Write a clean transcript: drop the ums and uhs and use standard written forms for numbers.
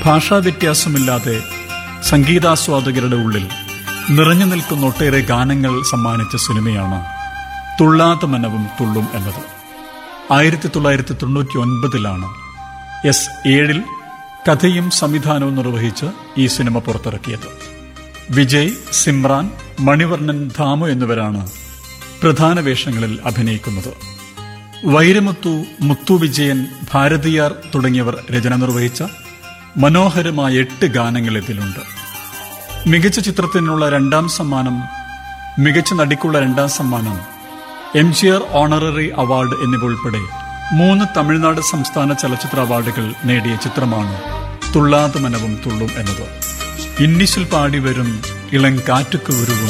ഭാഷാ വ്യത്യാസമില്ലാതെ സംഗീതാസ്വാദകരുടെ ഉള്ളിൽ നിറഞ്ഞു നിൽക്കുന്ന ഒട്ടേറെ ഗാനങ്ങൾ സമ്മാനിച്ച സിനിമയാണ് തുള്ളാത്ത മനവും തുള്ളും എന്നത്. 1999 S7 കഥയും സംവിധാനവും നിർവഹിച്ച് ഈ സിനിമ പുറത്തിറക്കിയത്. വിജയ്, സിമ്രാൻ, മണിവർണ്ണൻ, ധാമു എന്നിവരാണ് പ്രധാന വേഷങ്ങളിൽ അഭിനയിക്കുന്നത്. വൈരമുത്തു, മുത്തു വിജയൻ, ഭാരതിയാർ തുടങ്ങിയവർ രചന നിർവഹിച്ച മനോഹരമായ 8 ഗാനങ്ങൾ ഇതിലുണ്ട്. മികച്ച ചിത്രത്തിനുള്ള 2ാം സമ്മാനം, മികച്ച നടിക്കുള്ള 2ാം സമ്മാനം, MGR ഓണററി അവാർഡ് എന്നിവ ഉൾപ്പെടെ 3 തമിഴ്നാട് സംസ്ഥാന ചലച്ചിത്ര അവാർഡുകൾ നേടിയ ചിത്രമാണ് തുള്ളാത്ത മനവും തുള്ളും എന്നത്. ഇന്നിശിൽ പാടി വരും ഇളം കാറ്റുക്ക് ഉരുവും